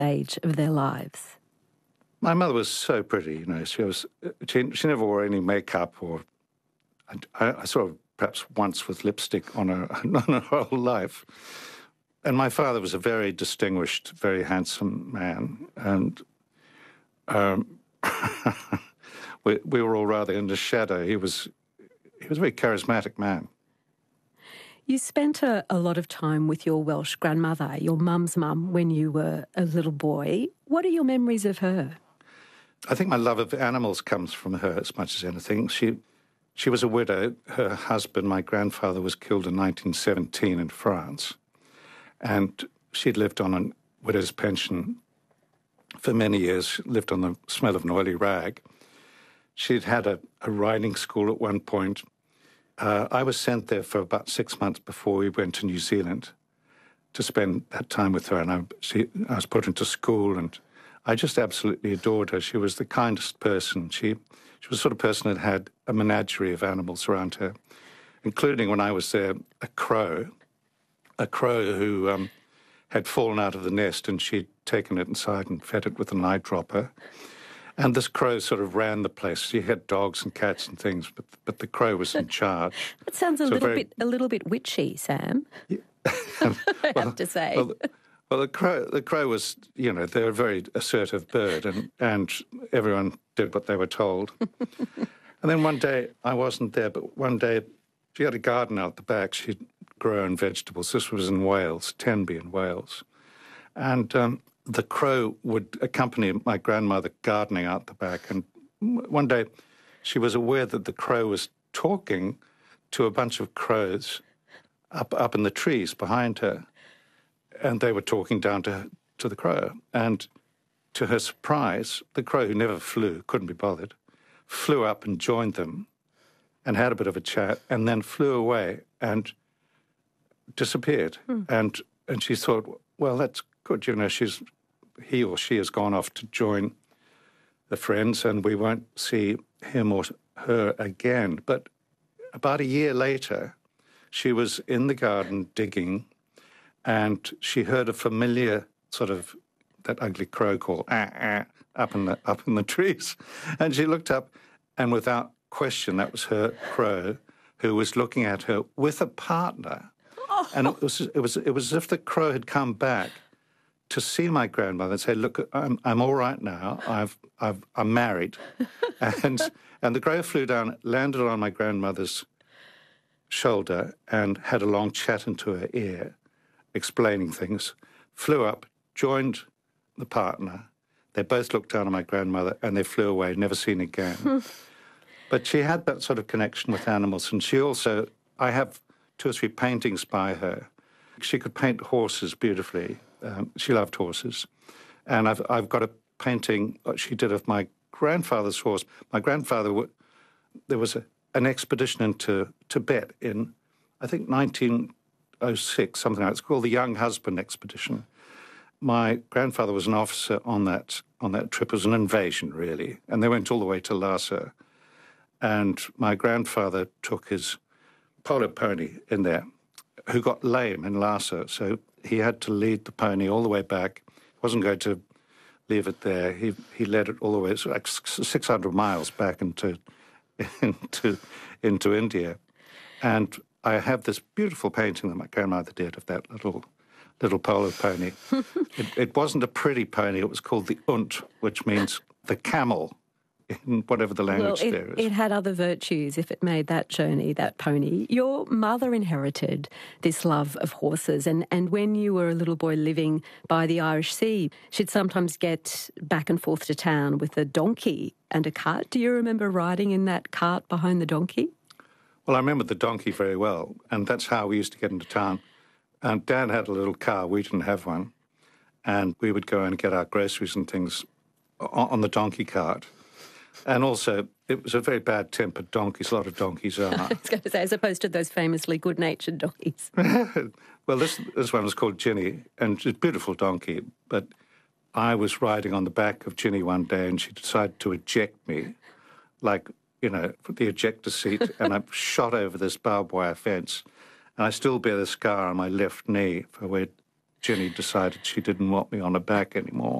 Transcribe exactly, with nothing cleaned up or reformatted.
age of their lives? My mother was so pretty, you know. She was. She, she never wore any makeup, or I, I saw her perhaps once with lipstick on her on her whole life. And my father was a very distinguished, very handsome man, and um, we, we were all rather in the shadow. He was he was a very charismatic man. You spent a, a lot of time with your Welsh grandmother, your mum's mum, when you were a little boy. What are your memories of her? I think my love of animals comes from her as much as anything. She she was a widow. Her husband, my grandfather, was killed in nineteen seventeen in France. And she'd lived on a widow's pension for many years, lived on the smell of an oily rag. She'd had a, a riding school at one point. Uh, I was sent there for about six months before we went to New Zealand to spend that time with her. And I, she, I was put into school, and I just absolutely adored her. She was the kindest person. She, she was the sort of person that had a menagerie of animals around her, including, when I was there, a crow. A crow who um, had fallen out of the nest, and she'd taken it inside and fed it with an eyedropper. And this crow sort of ran the place. She had dogs and cats and things, but but the crow was in charge. That sounds a so little very... bit a little bit witchy, Sam. Yeah. I well, have to say. Well, well, the crow the crow was, you know, they're a very assertive bird, and and everyone did what they were told. And then one day I wasn't there, but one day she had a garden out the back. She'd grown vegetables. This was in Wales, Tenby in Wales. And um, the crow would accompany my grandmother gardening out the back. And one day she was aware that the crow was talking to a bunch of crows up up in the trees behind her. And they were talking down to, to the crow. And to her surprise, the crow, who never flew, couldn't be bothered, flew up and joined them and had a bit of a chat, and then flew away and disappeared. Hmm. And and she thought, well, that's good. You know, she's he or she has gone off to join the friends, and we won't see him or her again. But about a year later, she was in the garden digging, and she heard a familiar sort of that ugly crow call ah, ah, up in the up in the trees, and she looked up, and without question, that was her crow, who was looking at her with a partner. And it was it was it was as if the crow had come back to see my grandmother and say, "Look, I'm I'm all right now. I've I've I'm married," and and the crow flew down, landed on my grandmother's shoulder, and had a long chat into her ear, explaining things. Flew up, joined the partner. They both looked down on my grandmother, and they flew away, never seen again. But she had that sort of connection with animals, and she also, I have two or three paintings by her. She could paint horses beautifully. Um, she loved horses. And I've I've got a painting she did of my grandfather's horse. My grandfather, there was a, an expedition into Tibet in, I think, nineteen oh six, something like that. It's called the Young Husband Expedition. My grandfather was an officer on that on that trip. It was an invasion, really. And they went all the way to Lhasa. And my grandfather took his polo pony in there, who got lame in Lhasa. So he had to lead the pony all the way back. He wasn't going to leave it there. He he led it all the way, so like six hundred miles back into into into India. And I have this beautiful painting that my grandmother did of that little little polo pony. it, it wasn't a pretty pony. It was called the Unt, which means the camel, in whatever the language well, it, there is. It had other virtues if it made that journey, that pony. Your mother inherited this love of horses, and, and when you were a little boy living by the Irish Sea, she'd sometimes get back and forth to town with a donkey and a cart. Do you remember riding in that cart behind the donkey? Well, I remember the donkey very well, and that's how we used to get into town. And Dad had a little car. We didn't have one. And we would go and get our groceries and things on, on the donkey cart. And also, it was a very bad-tempered donkey. A lot of donkeys are. I was going to say, as opposed to those famously good-natured donkeys. Well, this this one was called Ginny, and it's a beautiful donkey. But I was riding on the back of Ginny one day, and she decided to eject me, like, you know, the ejector seat, and I shot over this barbed wire fence. And I still bear the scar on my left knee for where Jenny decided she didn't want me on her back anymore.